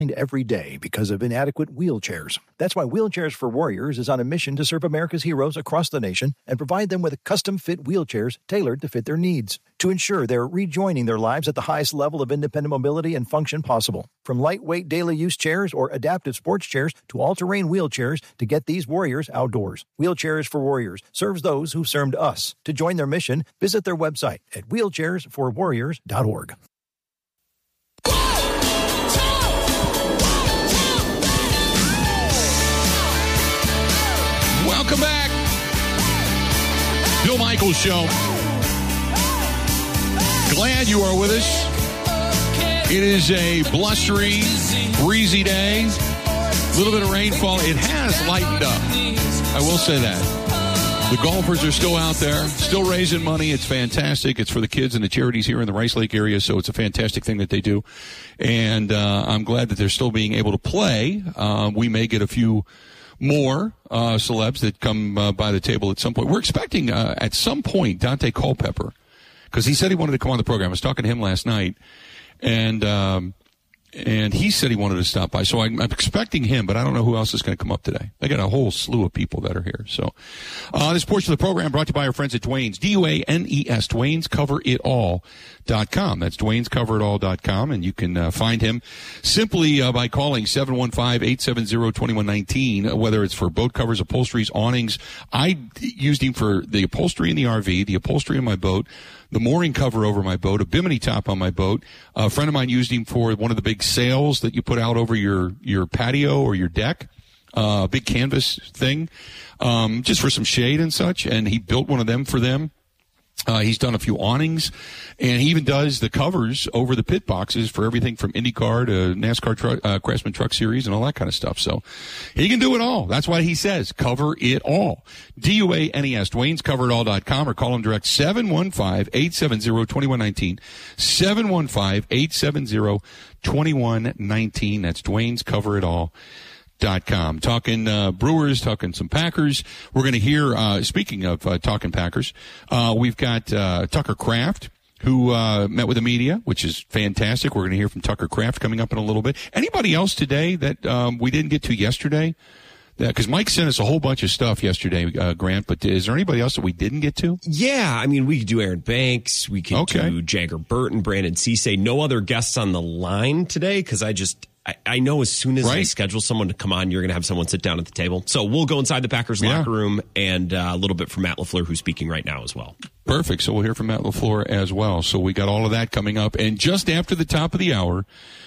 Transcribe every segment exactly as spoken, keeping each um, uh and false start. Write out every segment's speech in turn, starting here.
every day because of inadequate wheelchairs. That's why Wheelchairs for Warriors is on a mission to serve America's heroes across the nation and provide them with custom-fit wheelchairs tailored to fit their needs to ensure they're rejoining their lives at the highest level of independent mobility and function possible. From lightweight daily use chairs or adaptive sports chairs to all-terrain wheelchairs to get these warriors outdoors. Wheelchairs for Warriors serves those who served us. To join their mission, visit their website at wheelchairs for warriors dot org. Welcome back. Bill Michaels Show. Glad you are with us. It is a blustery, breezy day. A little bit of rainfall. It has lightened up. I will say that. The golfers are still out there, still raising money. It's fantastic. It's for the kids and the charities here in the Rice Lake area, so it's a fantastic thing that they do. And uh, I'm glad that they're still being able to play. Uh, we may get a few more uh, celebs that come uh, by the table at some point. We're expecting uh, at some point Dante Culpepper, because he said he wanted to come on the program. I was talking to him last night, and um, and he said he wanted to stop by. So I'm, I'm expecting him, but I don't know who else is going to come up today. I got a whole slew of people that are here. So uh, this portion of the program brought to you by our friends at Dwayne's, D U A N E S, Dwayne's Cover It All dot com. That's Dwayne's Cover It All dot com, and you can uh, find him simply uh, by calling seven one five, eight seven zero, two one one nine, whether it's for boat covers, upholsteries, awnings. I used him for the upholstery in the R V, the upholstery in my boat, the mooring cover over my boat, a bimini top on my boat. A friend of mine used him for one of the big sails that you put out over your, your patio or your deck, a uh, big canvas thing, um, just for some shade and such, and he built one of them for them. Uh, he's done a few awnings, and he even does the covers over the pit boxes for everything from IndyCar to NASCAR truck, uh, Craftsman Truck Series and all that kind of stuff. So he can do it all. That's why he says cover it all. D U A N E S, Dwayne's Cover It All dot com, or call him direct seven one five, eight seven zero, two one one nine, seven one five, eight seven zero, two one one nine. That's Dwayne's Cover It All dot com. Talking uh, Brewers, talking some Packers. We're going to hear, uh, speaking of uh, talking Packers, uh, we've got uh, Tucker Kraft, who uh, met with the media, which is fantastic. We're going to hear from Tucker Kraft coming up in a little bit. Anybody else today that um, we didn't get to yesterday? Because Mike sent us a whole bunch of stuff yesterday, uh, Grant, but is there anybody else that we didn't get to? Yeah, I mean, we could do Aaron Banks. We could okay. do Jagger Burton, Brandon Cisse. No other guests on the line today because I just... I, I know as soon as right. I schedule someone to come on, you're going to have someone sit down at the table. So we'll go inside the Packers yeah. locker room and uh, a little bit from Matt LaFleur, who's speaking right now as well. Perfect. So we'll hear from Matt LaFleur as well. So we got all of that coming up. And just after the top of the hour,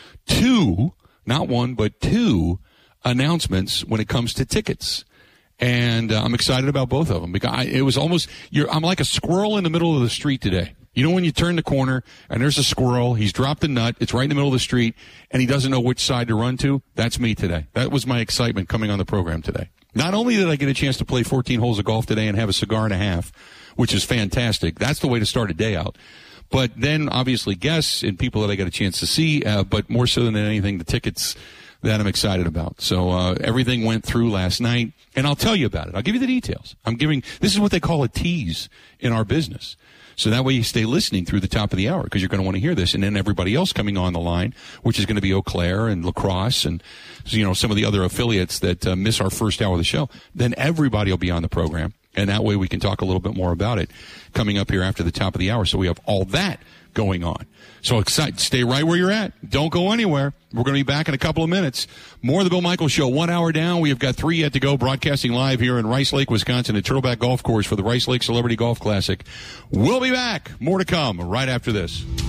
two, not one, but two announcements when it comes to tickets. And uh, I'm excited about both of them because I, it was almost, you're, I'm like a squirrel in the middle of the street today. You know when you turn the corner and there's a squirrel, he's dropped a nut, it's right in the middle of the street, and he doesn't know which side to run to? That's me today. That was my excitement coming on the program today. Not only did I get a chance to play fourteen holes of golf today and have a cigar and a half, which is fantastic. That's the way to start a day out. But then, obviously, guests and people that I got a chance to see, uh, but more so than anything, the tickets that I'm excited about. So uh, everything went through last night, and I'll tell you about it. I'll give you the details. I'm giving – this is what they call a tease in our business. So that way you stay listening through the top of the hour because you're going to want to hear this. And then everybody else coming on the line, which is going to be Eau Claire and La Crosse and, you know, some of the other affiliates that uh, miss our first hour of the show, then everybody will be on the program. And that way we can talk a little bit more about it coming up here after the top of the hour. So we have all that going on. So excited. Stay right where you're at. Don't go anywhere. We're going to be back in a couple of minutes. More of the Bill Michaels Show. One hour down. We have got three yet to go, broadcasting live here in Rice Lake, Wisconsin at Turtleback Golf Course for the Rice Lake Celebrity Golf Classic. We'll be back. More to come right after this.